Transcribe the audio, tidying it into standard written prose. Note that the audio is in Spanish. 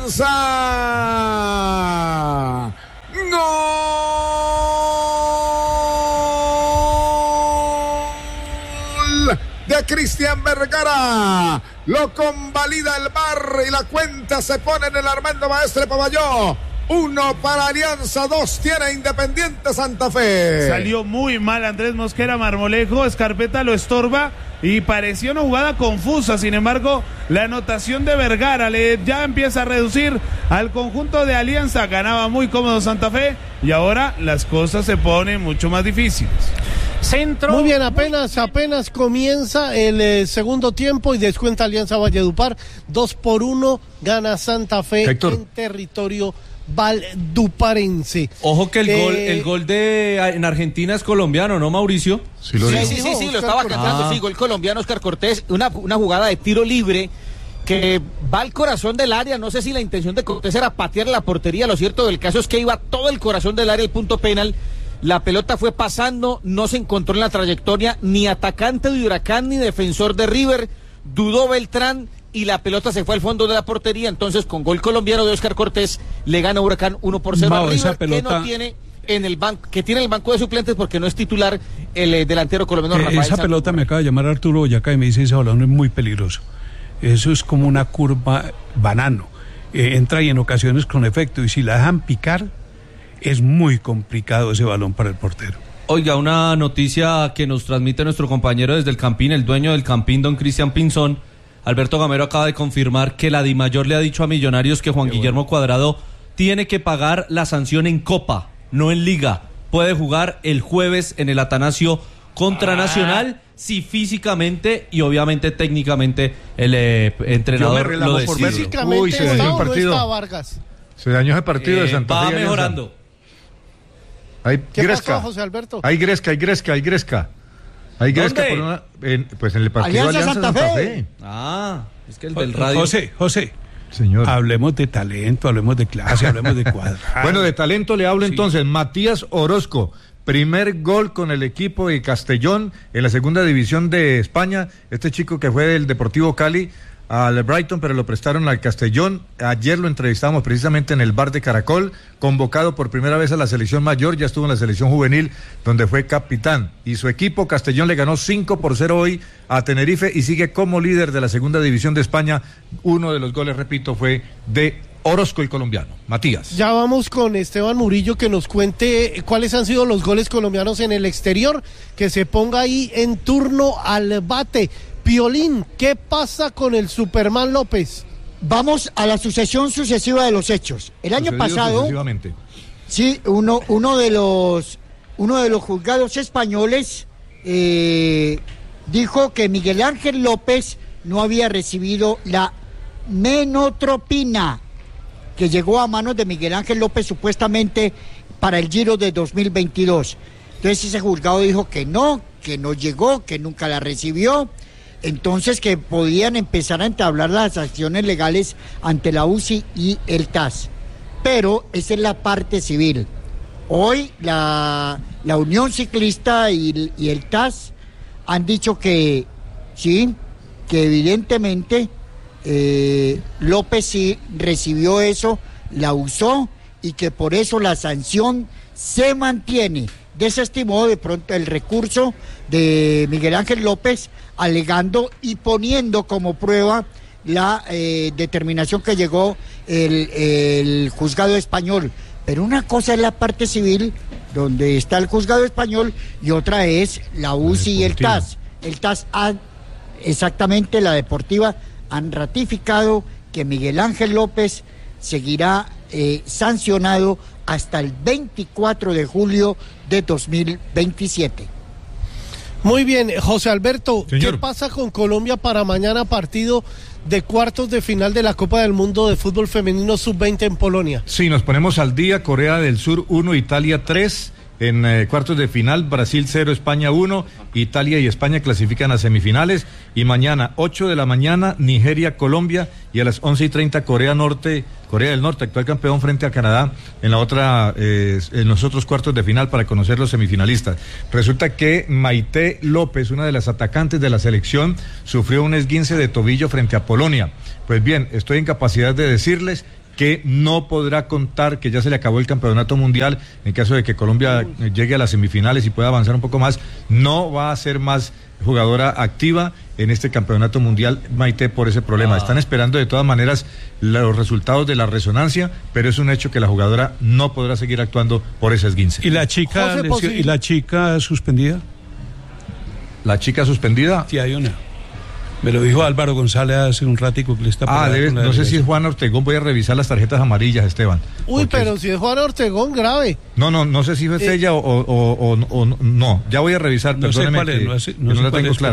Alianza. ¡Gol! De Cristian Vergara. Lo convalida el VAR y la cuenta se pone en el Armando Maestre Pavalló. 1 para Alianza, 2 tiene Independiente Santa Fe. Salió muy mal Andrés Mosquera Marmolejo, Escarpeta lo estorba y pareció una jugada confusa. Sin embargo, la anotación de Vergara ya empieza a reducir al conjunto de Alianza. Ganaba muy cómodo Santa Fe y ahora las cosas se ponen mucho más difíciles. Centro. Muy bien, apenas comienza el segundo tiempo y descuenta Alianza Valledupar. 2-1, gana Santa Fe, Héctor, en territorio valduparense. Ojo que el gol en Argentina es colombiano, ¿no, Mauricio? Sí, lo estaba cantando, sí, gol colombiano, Oscar Cortés, una jugada de tiro libre que va al corazón del área. No sé si la intención de Cortés era patear la portería, lo cierto del caso es que iba todo el corazón del área, el punto penal. La pelota fue pasando, no se encontró en la trayectoria ni atacante de Huracán ni defensor de River, dudó Beltrán y la pelota se fue al fondo de la portería. Entonces, con gol colombiano de Oscar Cortés, le gana Huracán 1-0 a River, pelota... que no tiene en el banco, que tiene el banco de suplentes porque no es titular el delantero colombiano Rafael esa Santos. Pelota me acaba de llamar Arturo Boyacá y me dice: ese balón es muy peligroso. Eso es como una curva banano. Entra y en ocasiones con efecto, y si la dejan picar, es muy complicado ese balón para el portero. Oiga, una noticia que nos transmite nuestro compañero desde el Campín, el dueño del Campín, don Cristian Pinzón. Alberto Gamero acaba de confirmar que la DIMAYOR le ha dicho a Millonarios que Juan Guillermo Cuadrado tiene que pagar la sanción en Copa, no en Liga. Puede jugar el jueves en el Atanasio contra Nacional si físicamente y obviamente técnicamente el entrenador lo decide. Físicamente se dañó el partido. No está Vargas. Se dañó el partido de Santa Fe. Va mejorando. ¿Qué pasó, José Alberto? Hay Gresca. Por una, pues en el partido Alianza Santa Fe. Es que el del radio. José. Señor. Hablemos de talento, hablemos de clase, hablemos de Cuadrado. Bueno, de talento le hablo entonces. Matías Orozco, primer gol con el equipo de Castellón en la segunda división de España. Este chico que fue del Deportivo Cali al Brighton, pero lo prestaron al Castellón. Ayer lo entrevistamos precisamente en el bar de Caracol, convocado por primera vez a la selección mayor, ya estuvo en la selección juvenil, donde fue capitán. Y su equipo, Castellón, le ganó 5-0 hoy a Tenerife y sigue como líder de la segunda división de España. Uno de los goles, repito, fue de Orozco, el colombiano. Matías. Ya vamos con Esteban Murillo que nos cuente cuáles han sido los goles colombianos en el exterior, que se ponga ahí en turno al bate. Piolín, ¿qué pasa con el Superman López? Vamos a la sucesión sucesiva de los hechos. El año pasado, sí, uno de los juzgados españoles dijo que Miguel Ángel López no había recibido la menotropina que llegó a manos de Miguel Ángel López supuestamente para el Giro de 2022. Entonces ese juzgado dijo que no llegó, que nunca la recibió. Entonces que podían empezar a entablar las acciones legales ante la UCI y el TAS. Pero esa es la parte civil. Hoy la Unión Ciclista y el TAS han dicho que sí, que evidentemente López sí recibió eso, la usó y que por eso la sanción se mantiene. Desestimó de pronto el recurso de Miguel Ángel López, alegando y poniendo como prueba la determinación que llegó el juzgado español. Pero una cosa es la parte civil, donde está el juzgado español, y otra es la UCI y el TAS. El TAS, exactamente, la deportiva, han ratificado que Miguel Ángel López seguirá sancionado hasta el 24 de julio de 2027. Muy bien, José Alberto, señor. ¿Qué pasa con Colombia para mañana, partido de cuartos de final de la Copa del Mundo de Fútbol Femenino Sub-20 en Polonia? Sí, nos ponemos al día. Corea del Sur 1, Italia 3. En cuartos de final, Brasil 0, España 1, Italia y España clasifican a semifinales. Y mañana, 8 de la mañana, Nigeria, Colombia, y a las 11:30, Corea del Norte, actual campeón frente a Canadá, en los otros cuartos de final para conocer los semifinalistas. Resulta que Maite López, una de las atacantes de la selección, sufrió un esguince de tobillo frente a Polonia. Pues bien, estoy en capacidad de decirles que no podrá contar, que ya se le acabó el campeonato mundial, en caso de que Colombia llegue a las semifinales y pueda avanzar un poco más, no va a ser más jugadora activa en este campeonato mundial, Maite, por ese problema. Están esperando de todas maneras los resultados de la resonancia, pero es un hecho que la jugadora no podrá seguir actuando por ese esguince. ¿Y la chica suspendida? ¿La chica suspendida? Sí, hay una. Me lo dijo Álvaro González hace un ratico que le está no sé si es Juan Ortegón, voy a revisar las tarjetas amarillas, Esteban. Pero si es Juan Ortegón, grave. No sé si es ella o no, ya voy a revisar, perdóneme, no la tengo clara.